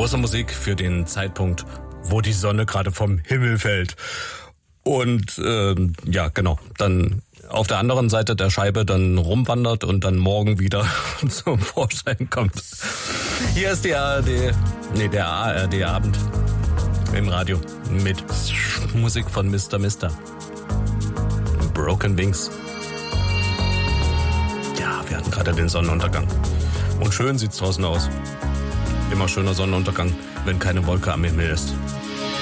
Musik für den Zeitpunkt, wo die Sonne gerade vom Himmel fällt. Und ja, genau, dann auf der anderen Seite der Scheibe dann rumwandert und dann morgen wieder zum Vorschein kommt. Hier ist der ARD-Abend im Radio mit Musik von Mr. Mister. Broken Wings. Ja, wir hatten gerade den Sonnenuntergang. Und schön sieht's draußen aus. Immer schöner Sonnenuntergang, wenn keine Wolke am Himmel ist.